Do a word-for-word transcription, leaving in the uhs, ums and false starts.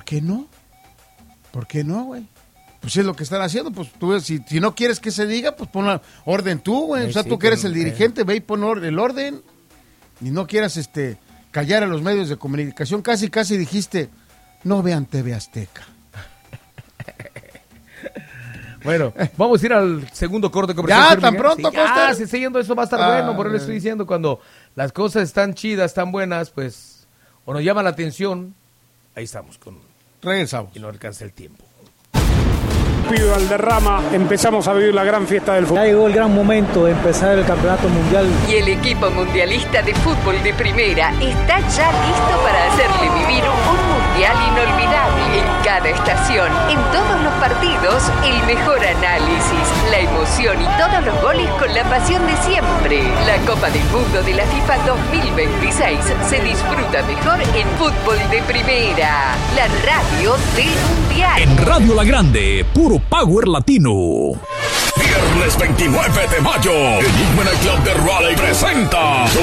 qué no? ¿Por qué no, güey? Pues es lo que están haciendo, pues tú, si, si no quieres que se diga, pues pon orden tú, güey. O sea, sí, tú que eres el dirigente, ve y pon or- el orden. Y no quieras este callar a los medios de comunicación. Casi, casi dijiste, no vean T V Azteca. Bueno, vamos a ir al segundo corte comercial. Ya, tan pronto, sí, Ah, si siguiendo eso va a estar ah, bueno, por eso le estoy diciendo, cuando las cosas están chidas, están buenas, pues, o nos llama la atención, ahí estamos con... Regresamos. Y no alcanza el tiempo. Pido Valderrama, empezamos a vivir la gran fiesta del fútbol. Ya llegó el gran momento de empezar el campeonato mundial. Y el equipo mundialista de fútbol de primera está ya listo para hacerle vivir un mundial inolvidable. En cada estación, en todos los partidos, el mejor análisis, la emoción y todos los goles con la pasión de siempre. La Copa del Mundo de la FIFA dos mil veintiséis se disfruta mejor en fútbol de primera. La radio del mundial. En Radio La Grande, puro Power Latino. Viernes veintinueve de mayo, Enigma Club de Raleigh presenta su